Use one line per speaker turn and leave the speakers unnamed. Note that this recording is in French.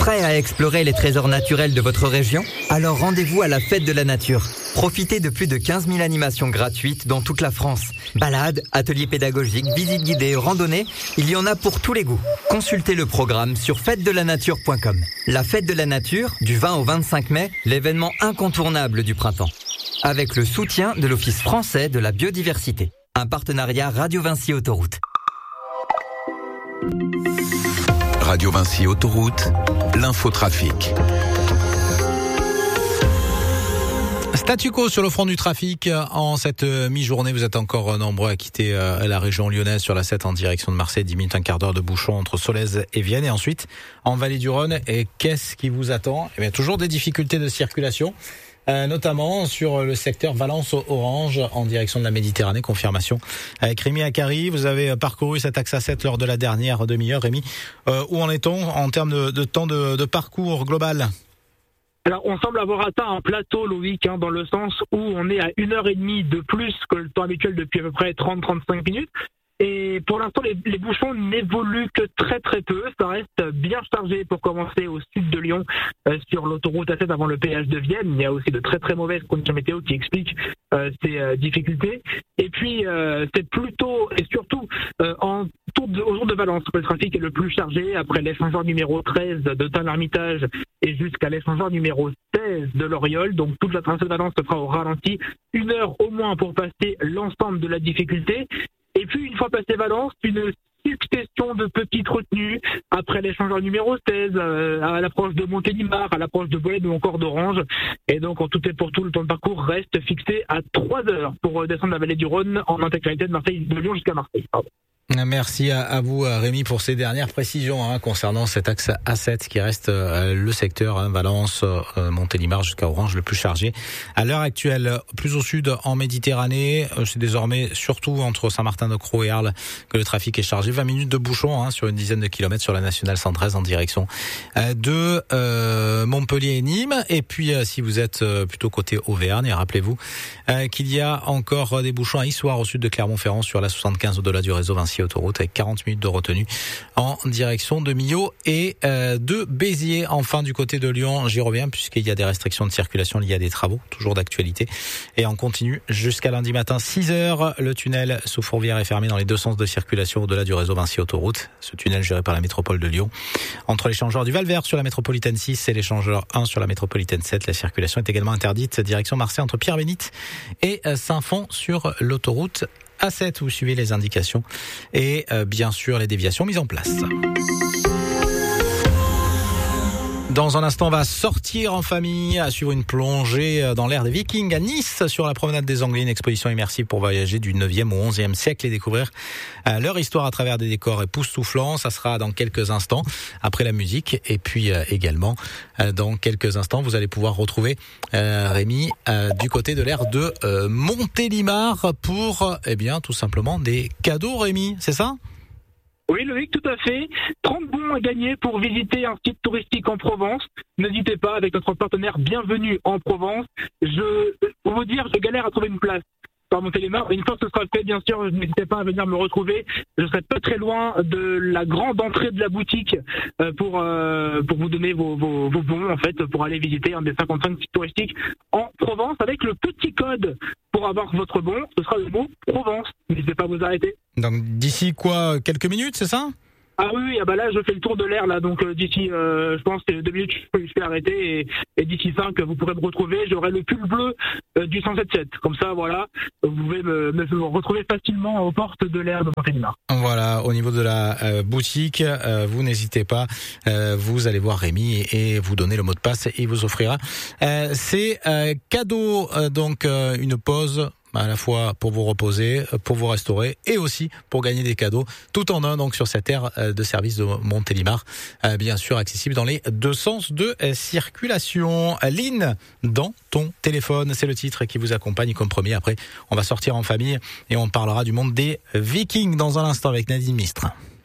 Prêt à explorer les trésors naturels de votre région? Alors rendez-vous à la Fête de la Nature. Profitez de plus de 15 000 animations gratuites dans toute la France. Balades, ateliers pédagogiques, visites guidées, randonnées, il y en a pour tous les goûts. Consultez le programme sur fêtedelanature.com. La Fête de la Nature, du 20 au 25 mai, l'événement incontournable du printemps. Avec le soutien de l'Office français de la biodiversité. Un partenariat Radio Vinci Autoroute.
Radio Vinci Autoroute, l'infotrafic.
Statu quo sur le front du trafic. En cette mi-journée, vous êtes encore nombreux à quitter la région lyonnaise sur la 7 en direction de Marseille. 10 minutes, un quart d'heure de bouchon entre Solèze et Vienne. Et ensuite, en Vallée du Rhône. Et qu'est-ce qui vous attend? Eh bien, toujours des difficultés de circulation. Notamment sur le secteur Valence-Orange en direction de la Méditerranée. Confirmation avec Rémi Akari. Vous avez parcouru cet axe A7 lors de la dernière demi-heure. Rémi, où en est-on en termes de temps de parcours global?
Alors, on semble avoir atteint un plateau, Loïc, dans le sens où on est à 1h30 de plus que le temps habituel depuis à peu près 30-35 minutes. Et pour l'instant, les bouchons n'évoluent que très très peu. Ça reste bien chargé pour commencer au sud de Lyon, sur l'autoroute A7 avant le péage de Vienne. Il y a aussi de très très mauvaises conditions météo qui expliquent ces difficultés. Et puis, c'est plutôt et surtout autour de Valence que le trafic est le plus chargé, après l'échangeur numéro 13 de Tain-l'Hermitage et jusqu'à l'échangeur numéro 16 de l'Oriole. Donc toute la tracée de Valence se fera au ralenti. 1 heure au moins pour passer l'ensemble de la difficulté. Et puis, une fois passé Valence, une succession de petites retenues après l'échangeur numéro 16, à l'approche de Montélimar, à l'approche de Bolène ou encore d'Orange. Et donc, en tout et pour tout, le temps de parcours reste fixé à 3 heures pour descendre la vallée du Rhône en intégralité de Lyon jusqu'à Marseille.
Merci à vous, Rémi, pour ces dernières précisions concernant cet axe A7 qui reste le secteur Valence, Montélimar jusqu'à Orange le plus chargé. À l'heure actuelle, plus au sud en Méditerranée, c'est désormais surtout entre Saint-Martin-de-Crau et Arles que le trafic est chargé. 20 minutes de bouchon sur une dizaine de kilomètres sur la nationale 113 en direction de Montpellier et Nîmes. Et puis, si vous êtes plutôt côté Auvergne, rappelez-vous qu'il y a encore des bouchons à Issoire au sud de Clermont-Ferrand sur la 75 au-delà du réseau Vinci Autoroute avec 40 minutes de retenue en direction de Millau et de Béziers. Enfin, du côté de Lyon, j'y reviens puisqu'il y a des restrictions de circulation liées à des travaux, toujours d'actualité. Et on continue jusqu'à lundi matin 6h. Le tunnel sous Fourvière est fermé dans les deux sens de circulation au-delà du réseau Vinci Autoroute. Ce tunnel géré par la métropole de Lyon. Entre l'échangeur du Val-Vert sur la métropolitaine 6 et l'échangeur 1 sur la métropolitaine 7, la circulation est également interdite direction Marseille entre Pierre-Bénite et Saint-Fond sur l'autoroute A7, vous suivez les indications et bien sûr les déviations mises en place. Dans un instant, on va sortir en famille, à suivre une plongée dans l'ère des Vikings à Nice, sur la promenade des Anglais, une exposition immersive pour voyager du 9e au 11e siècle et découvrir leur histoire à travers des décors époustouflants. Ça sera dans quelques instants, après la musique. Et puis également, dans quelques instants, vous allez pouvoir retrouver Rémi du côté de l'ère de Montélimar pour, tout simplement des cadeaux, Rémi, c'est ça ?
Oui, Loïc, tout à fait. 30 bons à gagner pour visiter un site touristique en Provence. N'hésitez pas, avec notre partenaire Bienvenue en Provence. Pour vous dire, je galère à trouver une place par Montélimar. Une fois que ce sera fait, bien sûr, n'hésitez pas à venir me retrouver. Je serai pas très loin de la grande entrée de la boutique pour vous donner vos bons, en fait, pour aller visiter un des 55 sites touristiques en Provence. Avec le petit code pour avoir votre bon, ce sera le mot Provence. N'hésitez pas à vous arrêter.
Donc d'ici quelques minutes, c'est ça ?
Ah oui, là je fais le tour de l'air là, donc d'ici je pense que 2 minutes je vais arrêter et d'ici 5 vous pourrez me retrouver, j'aurai le pull bleu du 107.7. Comme ça voilà, vous pouvez me retrouver facilement aux portes de l'air de Montélimar.
Voilà, au niveau de la boutique, vous n'hésitez pas, vous allez voir Rémi et vous donner le mot de passe et il vous offrira c'est cadeau, donc une pause à la fois pour vous reposer, pour vous restaurer et aussi pour gagner des cadeaux tout en un, donc sur cette aire de service de Montélimar, bien sûr accessible dans les deux sens de circulation. Lynn, dans ton téléphone, c'est le titre qui vous accompagne comme premier. Après, on va sortir en famille et on parlera du monde des Vikings dans un instant avec Nadine Mistre.